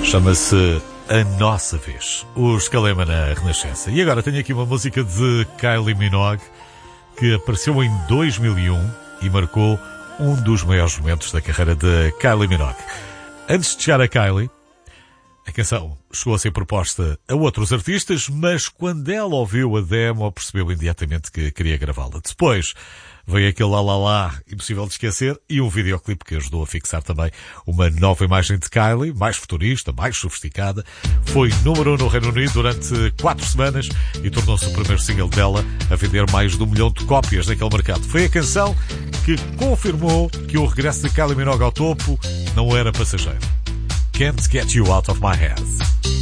Chama-se A Nossa Vez, os Kalema na Renascença. E agora tenho aqui uma música de Kylie Minogue que apareceu em 2001 e marcou um dos maiores momentos da carreira de Kylie Minogue. Antes de chegar a Kylie, a canção chegou a ser proposta a outros artistas, mas quando ela ouviu a demo, percebeu imediatamente que queria gravá-la. Depois veio aquele lá lá lá, impossível de esquecer, e um videoclipe que ajudou a fixar também uma nova imagem de Kylie, mais futurista, mais sofisticada. Foi número 1 no Reino Unido durante 4 semanas e tornou-se o primeiro single dela a vender mais de 1 milhão de cópias naquele mercado. Foi a canção que confirmou que o regresso de Kylie Minogue ao topo não era passageiro. Can't Get You Out of My Head.